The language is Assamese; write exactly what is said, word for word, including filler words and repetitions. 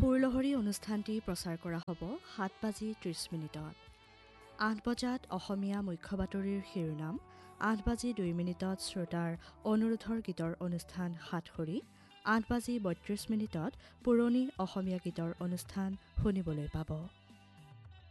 সুৰলহৰী অনুষ্ঠানটি প্ৰচাৰ কৰা হ'ব সাত বাজি ত্ৰিছ মিনিটত। আঠ বজাত অসমীয়া মুখ্য বাতৰিৰ শিৰোনাম, আঠ বাজি দুই মিনিটত শ্ৰোতাৰ অনুৰোধৰ গীতৰ অনুষ্ঠান সাতসৰী, আঠ বাজি বত্ৰিছ মিনিটত পুৰণি অসমীয়া গীতৰ অনুষ্ঠান শুনিবলৈ পাব।